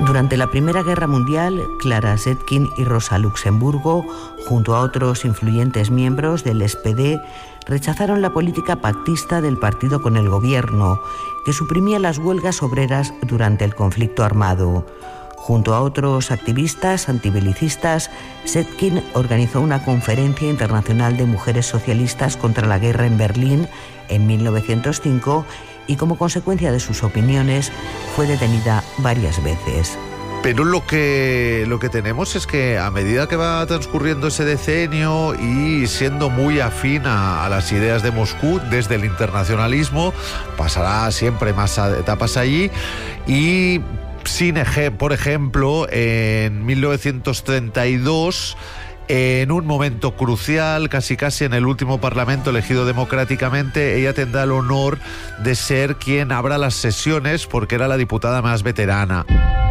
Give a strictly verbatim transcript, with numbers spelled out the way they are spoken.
Durante la Primera Guerra Mundial, Clara Zetkin y Rosa Luxemburgo, junto a otros influyentes miembros del S P D, rechazaron la política pactista del partido con el gobierno, que suprimía las huelgas obreras durante el conflicto armado. Junto a otros activistas antibelicistas, Zetkin organizó una conferencia internacional de mujeres socialistas contra la guerra en Berlín en mil novecientos cinco y como consecuencia de sus opiniones fue detenida varias veces. Pero lo que, lo que tenemos es que a medida que va transcurriendo ese decenio y siendo muy afín a, a las ideas de Moscú desde el internacionalismo, pasará siempre más etapas allí y, sin eje, por ejemplo, en mil novecientos treinta y dos... en un momento crucial, casi casi en el último parlamento elegido democráticamente, ella tendrá el honor de ser quien abra las sesiones porque era la diputada más veterana.